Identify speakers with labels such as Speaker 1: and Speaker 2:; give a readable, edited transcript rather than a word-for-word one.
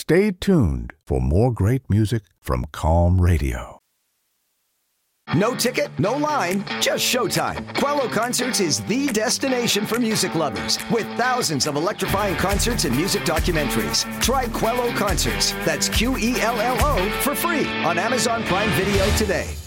Speaker 1: Stay tuned for more great music from Calm Radio.
Speaker 2: No ticket, no line, just showtime. Quello Concerts is the destination for music lovers with thousands of electrifying concerts and music documentaries. Try Quello Concerts, that's Quello, for free on Amazon Prime Video today.